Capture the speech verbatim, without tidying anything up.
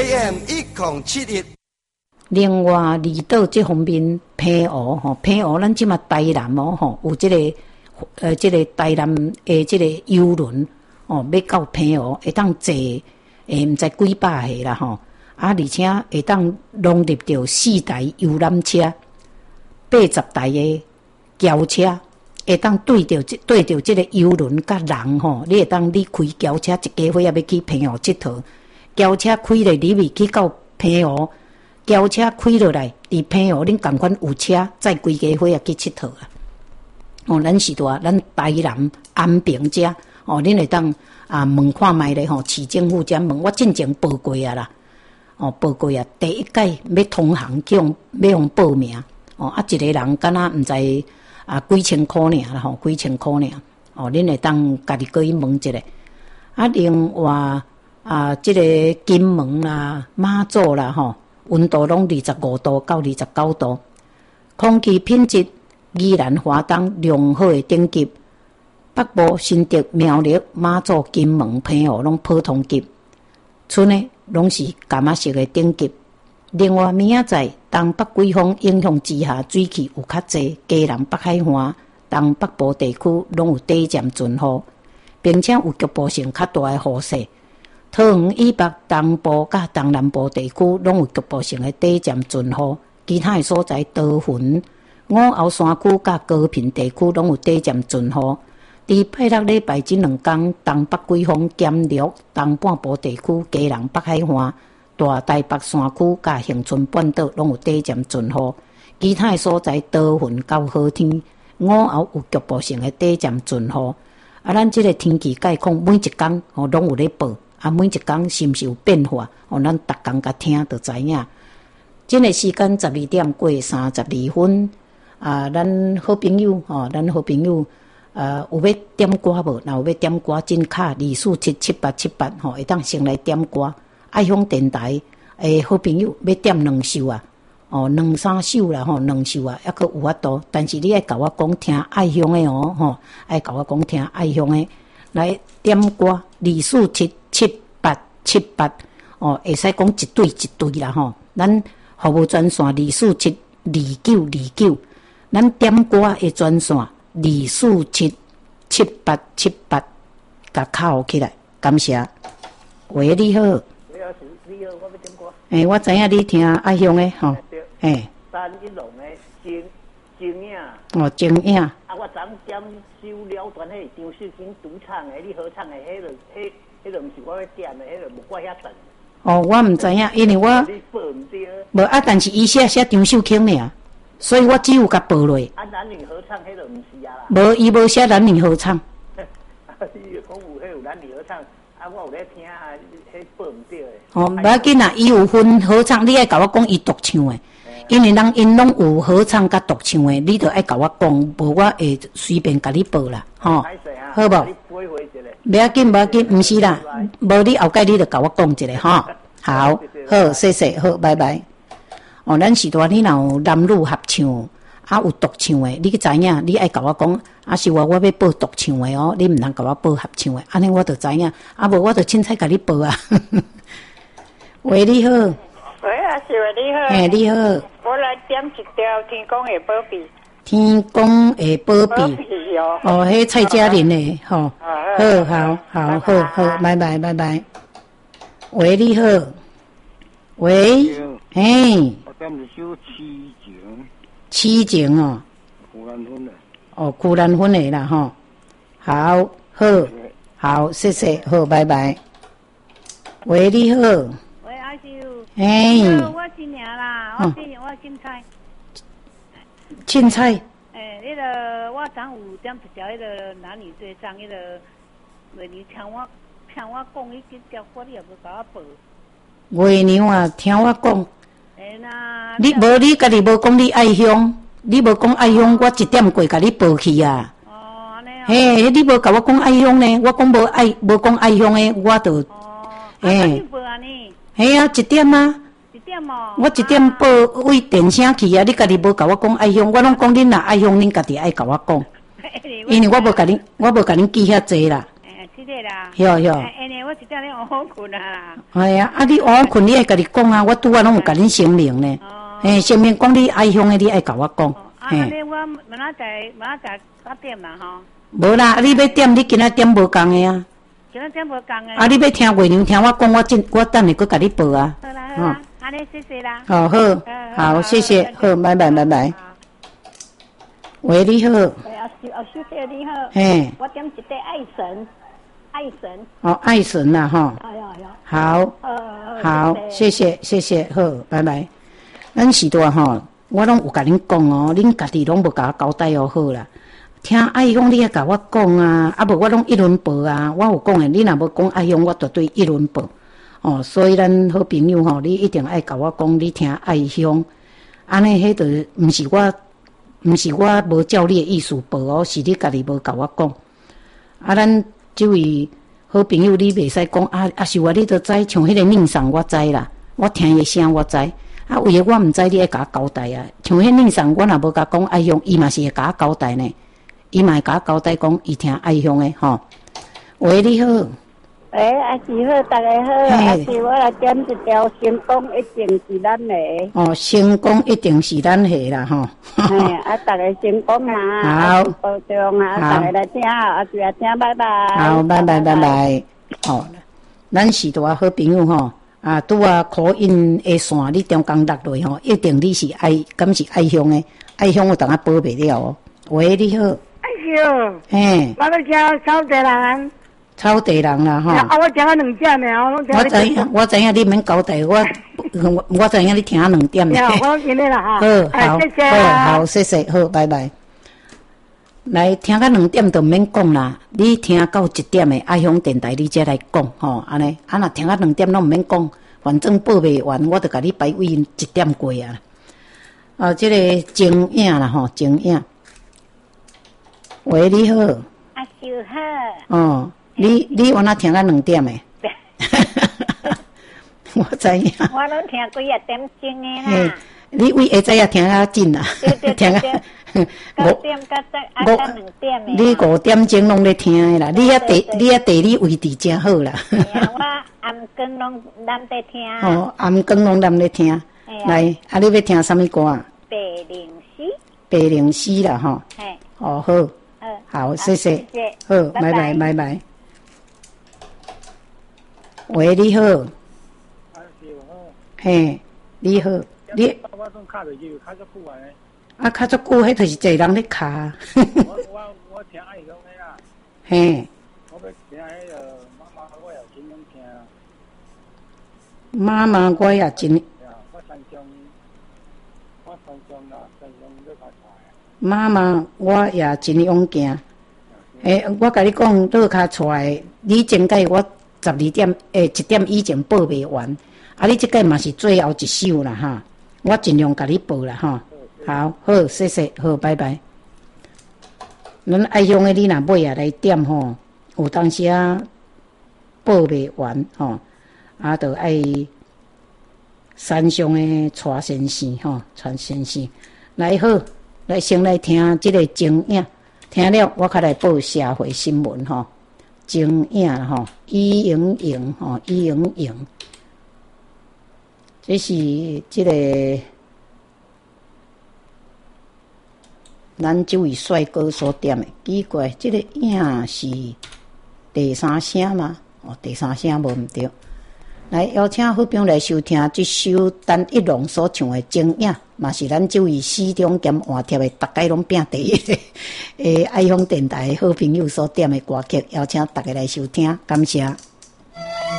A M 一零七一。 另外，离岛这方面，澎湖吼，澎湖咱即马台南哦吼，有即、这个呃，即、这个台南诶，即个游轮哦，要到澎湖会当坐诶，毋知几百个啦吼，啊，而且会当融入到四台游览车、八十台个轿车，会当对着对着即个游轮甲人吼，你会当你开轿车一家伙也要去澎湖佚佗，轿车开咧入去去到澎湖。轿车开落来，伫澎湖恁共款有车，载规家伙也去佚佗啊！哦，咱是伫咱台南安平遮哦，恁会当啊问看卖咧吼，市政府遮问，我进前报过啊啦，哦报过啊，第一届要通航去用要用报名，哦啊一个人敢若毋知啊几千箍尔啦吼，几千箍尔，哦恁会当家己过去问一下，啊另外啊即、這个金门啦、马祖啦吼。温度拢二十五度到二十九度，空气品质依然华东良好的等级。北部新竹、苗栗、马祖、金门、澎湖拢普通级，剩的拢是柑仔色的等级。另外，明仔载东北季风影响之下，水汽有较济，基隆北海岸、东北部地区拢有短暂阵雨，并且有局部性较大的雨势。桃园以北东部甲东南部地区拢有局部性的短暂阵雨，其他的所在多云。五后山区甲高屏地区拢有短暂阵雨。伫拜六礼拜这两天，东北季风减弱，东半部地区、基隆北海岸、大台北山区甲恒春半岛拢有短暂阵雨，其他的所在多云到好天。午后有局部性的短暂阵雨。啊，咱这个天气概况每一天哦拢有咧报。啊，每一天是毋是有变化？哦，咱逐工甲听就知影。这个时间十二点过三十二分。啊，咱好朋友哦，咱好朋友，呃，有要点歌无？若有要点歌，真卡二四七七八七八吼，会当先来点歌。爱享电台诶，好朋友要点两首啊，哦，两三首啦吼，两首啊，抑佫有法度。但是你爱甲我讲听爱享诶哦，吼，爱甲我讲听爱享诶。来点歌二四七七八七八哦，会使讲一对一对啦吼。咱服务专线二四七二九二九，咱点歌的专线二四七七八七八，甲敲起来，感谢。喂，你好。你好，你好，我要点歌。诶、欸，我知影你听爱乡的吼。诶、欸。单一龙的情情影。哦，情影。啊，我昨点收了段迄张秀琴独唱的，你合唱的，迄个，迄，迄个毋是我要点的，迄个无我遐等。哦，我毋知影，因为我无啊，但是伊写写张秀卿尔，所以我只有甲报落。啊，男女合唱迄个毋是啊啦。无，伊无写男女合唱。你讲有迄有男女合唱，啊，我有咧听啊，迄报毋对的。哦，无要紧啦，伊有分合唱，你爱甲我讲伊独唱的。因为人因拢有合唱甲独唱的，你着爱甲我讲，无我会随便甲你报啦，吼，好无？不要紧，不要紧，毋是啦，无你后盖你着甲我讲一下，吼，好，好，谢谢，好，拜拜。哦，咱时段你若有男女合唱，啊有独唱的，你知影，你爱甲我讲，啊是我我要报独唱的哦，你毋通甲我报合唱的，安尼我着知影，啊无我着凊彩甲你报啊。喂，你好。 喂，阿是喂，你好。 哎，你好。 我来点一条《天公的宝贝》。 天公的宝贝。哦，迄蔡佳玲的，吼。好好好好好，拜拜拜拜。喂，你好。喂。嘿。我点一首《痴情》。痴情哦。古兰芬的。哦，古兰芬的啦，吼。好，好，好，谢谢，好，拜拜。喂，你好。哎， 我今年啦，我今年我凊彩， 凊彩。 诶，迄个我昨有点一条迄个男女对唱，迄个月娘听我听我讲，伊几条歌你也无甲我报。 月娘啊，听我讲。 诶那。 你无你家己无讲你爱乡，你无讲爱乡，我一点过甲你报去啊。哦，安尼啊。嘿，你无甲我讲爱乡呢，我讲无爱无讲爱乡的，我就。 哦。诶。报安尼。 嘿啊，一点啊！ 一点哦。我一点报为电声去啊！你家己无甲我讲爱乡，我拢讲恁若爱乡，恁家己爱甲我讲。因为我无甲恁，我无甲恁记遐济啦。 诶，凊个啦。 哟哟。 哎，安尼我一定咧好困啊啦。 哎呀，啊你好困，你爱甲你讲啊，我拄啊拢有甲恁声明呢。哦。嘿，声明讲你爱乡的，你爱甲我讲。哦。啊，安尼我明仔载明仔载八点啦吼。无啦，你要点，你今仔点无共的啊。今仔点无共的。啊，你要听月娘听我讲，我真我等下佫甲你报啊。好啦好啦，安尼谢谢啦。哦好，好谢谢，好，拜拜拜拜。喂，你好。喂，阿叔阿叔姐你好。嘿。我点一块爱神，爱神。哦，爱神啦吼。哎呀呀。好。呃。好，谢谢谢谢，好，拜拜。咱时代吼，我拢有甲恁讲哦，恁家己拢无甲我交代哦，好啦。听爱用你也甲我讲啊，啊无我拢一轮报啊，我有讲诶，你若无讲爱用，我绝对一轮报。哦，所以咱好朋友吼，你一定爱甲我讲，你听爱乡，安尼迄著毋是我。毋是我无照你的意思报哦，是你家己无甲我讲。啊，咱即位好朋友，你袂使讲啊啊！是话你都知，像迄个宁上我知啦，我听伊声我知。啊，为个我毋知，你会甲我交代啊。像迄宁上，我若无甲讲爱乡，伊嘛是会甲我交代呢。伊嘛会甲我交代讲，伊听爱乡的吼。喂，你好。诶，阿姊好，大家好，阿姊我来点一条成功一定是咱的。哦，成功一定是咱的啦，吼。嘿，啊，大家成功啊！好，保重啊！大家来听，阿姊来听，拜拜。好，拜拜，拜拜。哦，咱是多好朋友吼，啊，拄啊口音的线，你中间落落吼，一定你是爱，敢是爱乡的，爱乡我当下报袂了哦。喂，你好。爱乡。嘿。我要听草地人。草地人啦，吼！啊，我听啊两点呢，我我知影，我知影你免交代，我我我知影你听啊两点呢。我今日啦哈。好，好，谢谢好，好，谢谢，好，拜拜。来听啊两点都免讲啦，你听到一点的爱乡电台，你才来讲吼，安尼，啊若听啊两点拢毋免讲，反正报袂完，我就甲你排位一点过啊。啊，这个精影啦吼，精影。喂，你好。阿秀好。哦。你你往哪听到两点诶？我知影。我拢听几啊点钟诶啦。你为会知影听啊紧啦？对对对对。五点到十啊到两点诶。你五点钟拢咧听诶啦，你遐地你遐地理位置真好啦。我暗更拢难得听。哦，暗更拢难咧听。来，啊，你要听什么歌啊？白灵诗。白灵诗啦，吼。嘿。哦好。嗯。好，谢谢。谢谢。好，拜拜拜拜。喂，你好。嘿，你好，你。我总卡袂住，卡足久安尼。啊，卡足久，迄就是一个人咧卡。我我我听爱乡的啦。嘿。我要听迄个妈妈，我也真想听啊。妈妈，我也真。我山上，我山上啦，山上要发财。妈妈，我也真勇敢。诶，我甲你讲，倒卡出来，你真解我。十二点诶，一点以前报袂完，啊！你即个嘛是最后一首啦哈，我尽量甲你报啦哈。好，好，谢谢，好，拜拜。咱爱乡诶，你若尾啊来点吼，有当时啊报袂完吼，啊，着爱山上诶带先生吼，带先生来好，来先来听即个精影，听了我较来报社会新闻吼。精影吼，伊莹莹吼，伊莹莹，这是这个咱这位帅哥所点的。奇怪，这个影是第三声吗？哦，第三声无毋对。来邀请好朋友来收听这首单一龙所唱的精影，嘛是咱这位市中兼换贴的，大家拢拼第一的诶爱乡电台好朋友所点的歌曲，邀请大家来收听，感谢。